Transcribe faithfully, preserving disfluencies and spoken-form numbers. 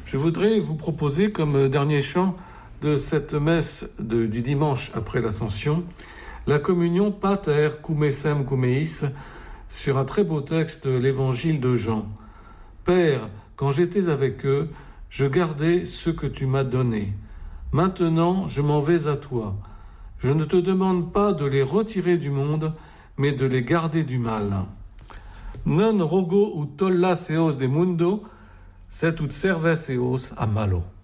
Je voudrais vous proposer comme dernier chant de cette messe de, du dimanche après l'Ascension, la communion Pater Cumesem Cumeis sur un très beau texte de l'Évangile de Jean. Père, quand j'étais avec eux, je gardais ce que tu m'as donné. Maintenant, je m'en vais à toi. Je ne te demande pas de les retirer du monde, mais de les garder du mal. Non rogo ut tollas eos de mundo, sed ut serves eos a malo.